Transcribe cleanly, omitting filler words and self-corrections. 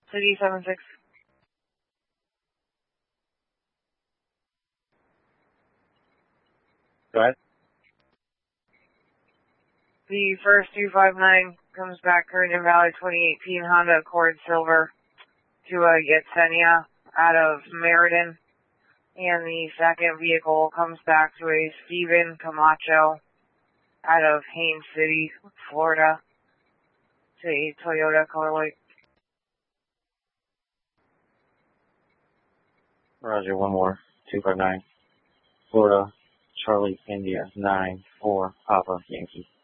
City 76. Go ahead. The first 259 comes back current invalid 2018 Honda Accord Silver to Yetsenia out of Meriden. And the second vehicle comes back to a Steven Camacho out of Haines City, Florida, to a Toyota Colorway. Roger, one more. 259. Florida, Charlie, India, 9-4, Papa, Yankee.